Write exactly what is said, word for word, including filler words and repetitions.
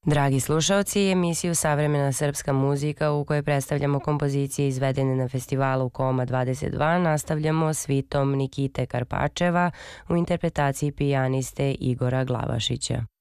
Dragi slušalci, emisiju Savremena srpska muzika u kojoj predstavljamo kompozicije izvedene na festivalu Koma dvadeset dva nastavljamo svitom Nikite Karpačeva u interpretaciji pijaniste Igora Glavašića.